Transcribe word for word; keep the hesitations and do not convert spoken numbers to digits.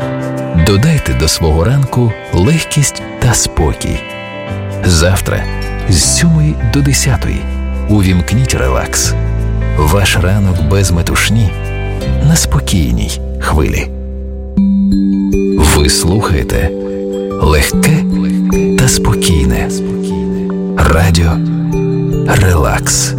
Додайте до свого ранку легкість та спокій. Завтра з сьомої до десятої увімкніть релакс. Ваш ранок без метушні на спокійній хвилі. Ви слухаєте легке та спокійне радіо Релакс.